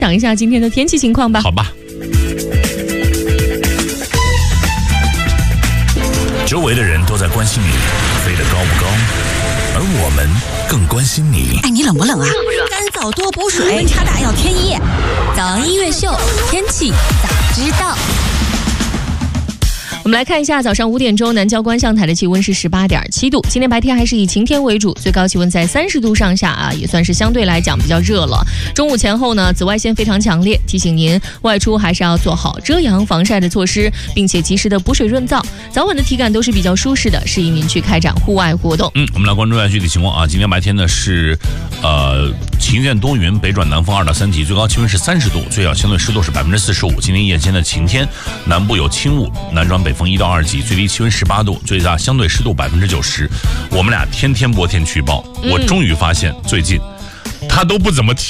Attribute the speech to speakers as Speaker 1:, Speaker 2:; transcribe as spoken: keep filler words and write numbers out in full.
Speaker 1: 讲一下今天的天气情况吧。
Speaker 2: 好吧。周围的人都在关心你飞得高不高，而我们更关心你。
Speaker 3: 哎，你冷不冷啊？热不热？干燥多补水，温差大要添衣。早安音乐秀，天气早知道。
Speaker 1: 我们来看一下早上五点钟南郊观象台的气温是十八点七度，今天白天还是以晴天为主，最高气温在三十度上下啊，也算是相对来讲比较热了。中午前后呢，紫外线非常强烈，提醒您外出还是要做好遮阳防晒的措施，并且及时的补水润燥，早晚的体感都是比较舒适的，适宜您去开展户外活动。
Speaker 2: 嗯，我们来关注一下具体情况啊。今天白天呢是呃晴间多云，北转南风二到三级，最高气温是三十度，最小相对湿度是百分之四十五。今天夜间的晴天，南部有轻雾，南转北风一到二级，最低气温十八度，最大相对湿度百分之九十。我们俩天天播天气预报，我终于发现最近他都不怎么提